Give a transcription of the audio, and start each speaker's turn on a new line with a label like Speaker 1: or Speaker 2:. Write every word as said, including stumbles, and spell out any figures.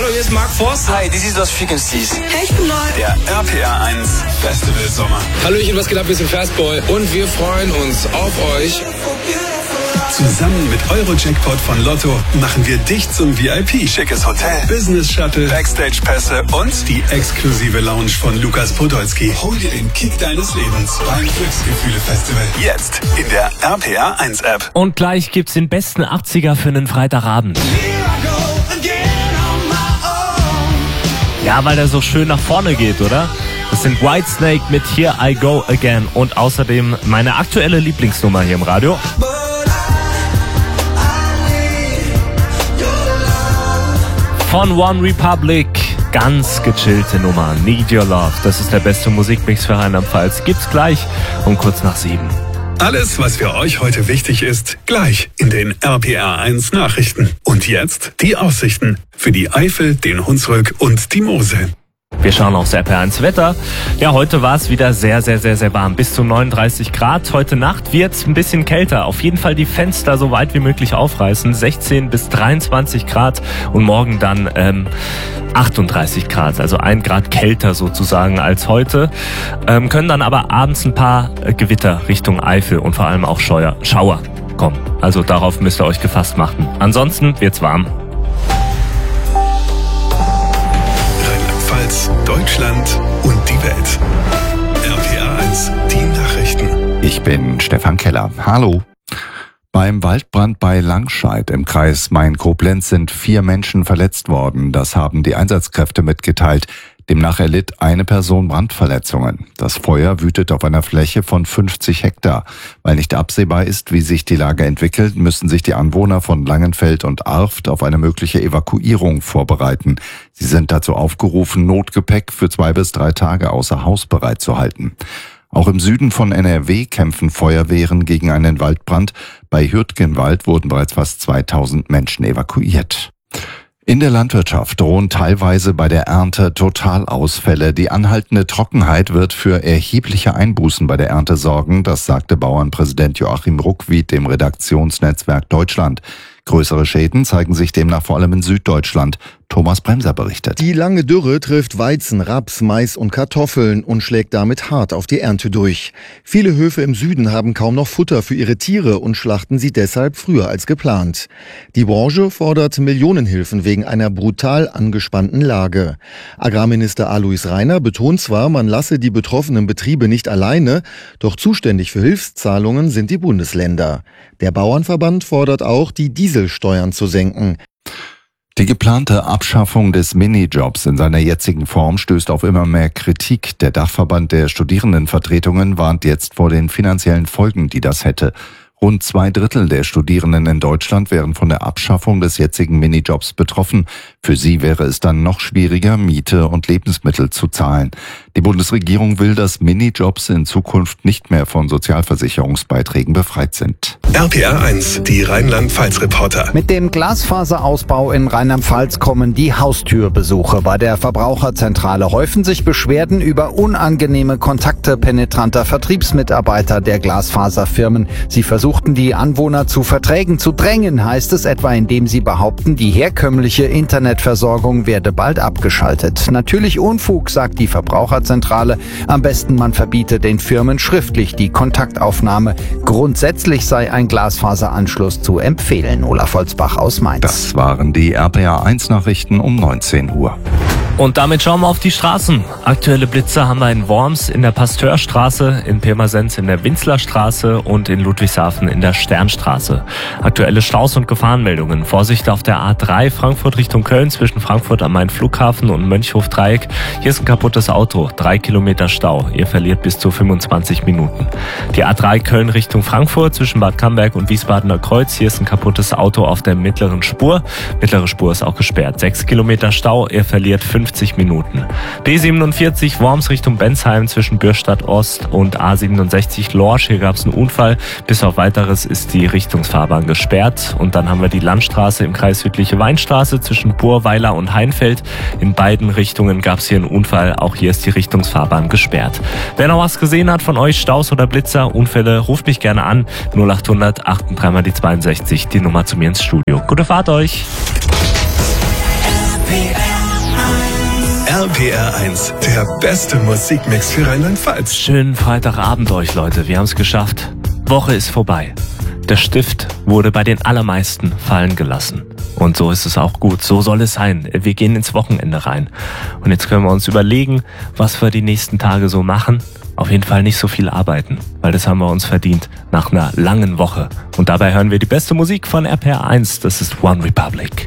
Speaker 1: Hallo, hier ist Mark Forster.
Speaker 2: Hi, this is Lost Frequencies.
Speaker 3: Hey, ich bin Neu.
Speaker 4: Der R P R eins Festival Sommer.
Speaker 1: Hallöchen, was geht ab? Wir sind Fastboy und wir freuen uns auf euch.
Speaker 4: Zusammen mit Euro-Jackpot von Lotto machen wir dich zum V I P. Schickes Hotel, Business-Shuttle, Backstage-Pässe und die exklusive Lounge von Lukas Podolski. Hol dir den Kick deines Lebens beim Glücksgefühle-Festival. Jetzt in der R P R eins App.
Speaker 5: Und gleich gibt's den besten achtziger für einen Freitagabend. Ja, weil der so schön nach vorne geht, oder? Das sind Whitesnake mit Here I Go Again und außerdem meine aktuelle Lieblingsnummer hier im Radio. Von One Republic, ganz gechillte Nummer, Need Your Love. Das ist der beste Musikmix für Rheinland-Pfalz. Gibt's gleich um kurz nach sieben.
Speaker 4: Alles, was für euch heute wichtig ist, gleich in den R P R eins Nachrichten. Und jetzt die Aussichten für die Eifel, den Hunsrück und die Mosel.
Speaker 5: Wir schauen aufs R P R eins Wetter. Ja, heute war es wieder sehr, sehr, sehr, sehr warm. Bis zu neununddreißig Grad. Heute Nacht wird es ein bisschen kälter. Auf jeden Fall die Fenster so weit wie möglich aufreißen. sechzehn bis dreiundzwanzig Grad. Und morgen dann ähm, achtunddreißig Grad. Also ein Grad kälter sozusagen als heute. Ähm, können dann aber abends ein paar äh, Gewitter Richtung Eifel und vor allem auch Scheuer, Schauer kommen. Also darauf müsst ihr euch gefasst machen. Ansonsten wird's warm.
Speaker 4: Deutschland und die Welt. R P R eins, die Nachrichten.
Speaker 6: Ich bin Stefan Keller. Hallo. Beim Waldbrand bei Langscheid im Kreis Main-Koblenz sind vier Menschen verletzt worden. Das haben die Einsatzkräfte mitgeteilt. Demnach erlitt eine Person Brandverletzungen. Das Feuer wütet auf einer Fläche von fünfzig Hektar. Weil nicht absehbar ist, wie sich die Lage entwickelt, müssen sich die Anwohner von Langenfeld und Arft auf eine mögliche Evakuierung vorbereiten. Sie sind dazu aufgerufen, Notgepäck für zwei bis drei Tage außer Haus bereitzuhalten. Auch im Süden von N R W kämpfen Feuerwehren gegen einen Waldbrand. Bei Hürtgenwald wurden bereits fast zweitausend Menschen evakuiert. In der Landwirtschaft drohen teilweise bei der Ernte Totalausfälle. Die anhaltende Trockenheit wird für erhebliche Einbußen bei der Ernte sorgen, das sagte Bauernpräsident Joachim Ruckwied dem Redaktionsnetzwerk Deutschland. Größere Schäden zeigen sich demnach vor allem in Süddeutschland. Thomas Bremser berichtet.
Speaker 7: Die lange Dürre trifft Weizen, Raps, Mais und Kartoffeln und schlägt damit hart auf die Ernte durch. Viele Höfe im Süden haben kaum noch Futter für ihre Tiere und schlachten sie deshalb früher als geplant. Die Branche fordert Millionenhilfen wegen einer brutal angespannten Lage. Agrarminister Alois Rainer betont zwar, man lasse die betroffenen Betriebe nicht alleine, doch zuständig für Hilfszahlungen sind die Bundesländer. Der Bauernverband fordert auch, die Dieselsteuern zu senken.
Speaker 6: Die geplante Abschaffung des Minijobs in seiner jetzigen Form stößt auf immer mehr Kritik. Der Dachverband der Studierendenvertretungen warnt jetzt vor den finanziellen Folgen, die das hätte. Rund zwei Drittel der Studierenden in Deutschland wären von der Abschaffung des jetzigen Minijobs betroffen. Für sie wäre es dann noch schwieriger, Miete und Lebensmittel zu zahlen. Die Bundesregierung will, dass Minijobs in Zukunft nicht mehr von Sozialversicherungsbeiträgen befreit sind.
Speaker 4: R P R eins, die Rheinland-Pfalz-Reporter.
Speaker 8: Mit dem Glasfaserausbau in Rheinland-Pfalz kommen die Haustürbesuche. Bei der Verbraucherzentrale häufen sich Beschwerden über unangenehme Kontakte penetranter Vertriebsmitarbeiter der Glasfaserfirmen. Sie versuchten die Anwohner zu Verträgen zu drängen, heißt es etwa, indem sie behaupten, die herkömmliche Internetversorgung werde bald abgeschaltet. Natürlich Unfug, sagt die Verbraucherzentrale. Am besten man verbiete den Firmen schriftlich die Kontaktaufnahme. Grundsätzlich sei ein Glasfaseranschluss zu empfehlen. Olaf Holzbach aus Mainz.
Speaker 6: Das waren die R P R eins Nachrichten um neunzehn Uhr.
Speaker 5: Und damit schauen wir auf die Straßen. Aktuelle Blitze haben wir in Worms in der Pasteurstraße, in Pirmasens in der Winzlerstraße und in Ludwigshafen in der Sternstraße. Aktuelle Staus und Gefahrenmeldungen. Vorsicht auf der A drei Frankfurt Richtung Köln zwischen Frankfurt am Main Flughafen und Mönchhof-Dreieck. Hier ist ein kaputtes Auto. Drei Kilometer Stau. Ihr verliert bis zu fünfundzwanzig Minuten. Die A drei Köln Richtung Frankfurt zwischen Bad Camberg und Wiesbadener Kreuz. Hier ist ein kaputtes Auto auf der mittleren Spur. Mittlere Spur ist auch gesperrt. Sechs Kilometer Stau. Ihr verliert fünfzig Minuten. B siebenundvierzig Worms Richtung Bensheim zwischen Bürstadt Ost und A siebenundsechzig Lorsch. Hier gab es einen Unfall. Bis auf Weiteres ist die Richtungsfahrbahn gesperrt. Und dann haben wir die Landstraße im Kreis Südliche Weinstraße zwischen Burweiler und Heinfeld. In beiden Richtungen gab es hier einen Unfall. Auch hier ist die Richtungsfahrbahn gesperrt. Wer noch was gesehen hat von euch, Staus oder Blitzer, Unfälle, ruft mich gerne an. null achthundert achtunddreißig mal die zweiundsechzig, die Nummer zu mir ins Studio. Gute Fahrt euch!
Speaker 3: R P R
Speaker 4: R P R eins, der beste Musikmix für Rheinland-Pfalz.
Speaker 5: Schönen Freitagabend euch, Leute. Wir haben es geschafft. Woche ist vorbei. Der Stift wurde bei den allermeisten fallen gelassen. Und so ist es auch gut. So soll es sein. Wir gehen ins Wochenende rein. Und jetzt können wir uns überlegen, was wir die nächsten Tage so machen. Auf jeden Fall nicht so viel arbeiten, weil das haben wir uns verdient nach einer langen Woche. Und dabei hören wir die beste Musik von R P R eins. Das ist One Republic.